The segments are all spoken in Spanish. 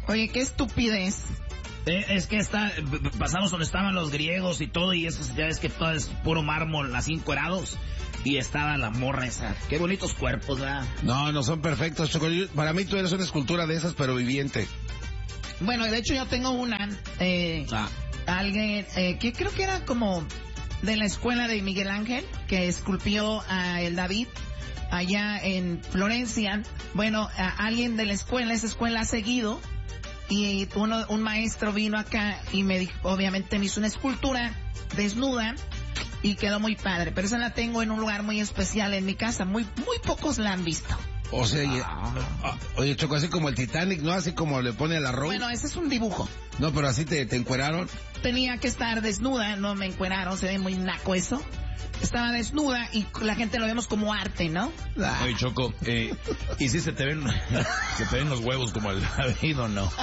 Oye, qué estupidez. Es que pasamos donde estaban los griegos y todo, y eso ya ves que todo es puro mármol, así encuerados, y estaba la morra esa. Qué bonitos cuerpos, ¿verdad? No son perfectos, Choco. Para mí tú eres una escultura de esas, pero viviente. Bueno, de hecho yo tengo una, alguien, que creo que era como de la escuela de Miguel Ángel, que esculpió a el David allá en Florencia. Bueno, alguien de la escuela, esa escuela ha seguido, y un maestro vino acá y me dijo, obviamente me hizo una escultura desnuda y quedó muy padre, pero esa la tengo en un lugar muy especial en mi casa, muy pocos la han visto. O sea, oye, Choco, así como el Titanic, ¿no? Así como le pone el arroz. Bueno, ese es un dibujo. No, pero así te encueraron. Tenía que estar desnuda, no me encueraron, se ve muy naco eso. Estaba desnuda y la gente lo vemos como arte, ¿no? Oye, Choco, ¿y si se te ven los huevos como el David o no?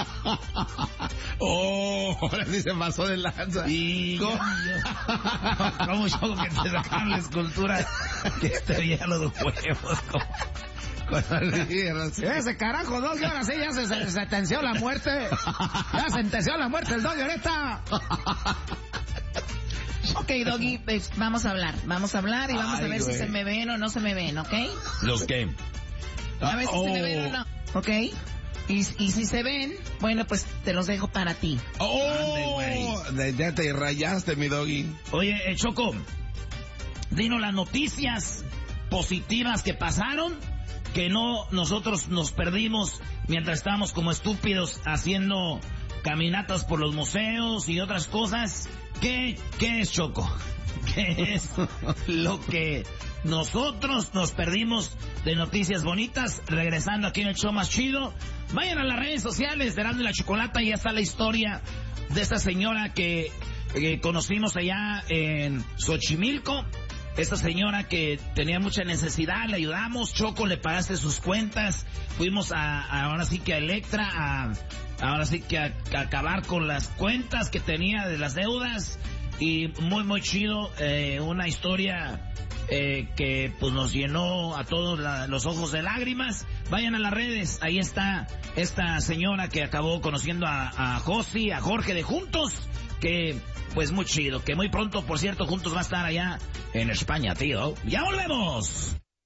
Ahora sí se pasó de lanza. Y ¿Cómo Choco que te sacaron la escultura que te veía los huevos? Ese carajo, Doggy, ahora sí ya se sentenció la muerte. Ya sentenció la muerte el Doggy ahorita. Ok, Doggy, pues, vamos a hablar y vamos a ver si se me ven o no se me ven, ¿ok? ¿Los qué? A ver si se me ven o no, ¿ok? Y si se ven, bueno, pues te los dejo para ti. Ya te rayaste, mi Doggy. Oye, Choco, dinos las noticias positivas que pasaron, que nosotros nos perdimos mientras estábamos como estúpidos haciendo caminatas por los museos y otras cosas. ¿Qué es, Choco? ¿Qué es lo que nosotros nos perdimos de noticias bonitas? Regresando aquí en el show más chido. Vayan a las redes sociales de Erasmo y la Chocolata, y ya está la historia de esta señora que conocimos allá en Xochimilco. Esta señora que tenía mucha necesidad, le ayudamos, Choco, le pagaste sus cuentas, fuimos ahora sí que a Electra, ahora sí que a acabar con las cuentas que tenía de las deudas, y muy chido, una historia que pues nos llenó a todos los ojos de lágrimas. Vayan a las redes, ahí está esta señora que acabó conociendo a Jorge de Juntos, que pues muy chido, que muy pronto, por cierto, Juntos va a estar allá en España, tío. ¡Ya volvemos!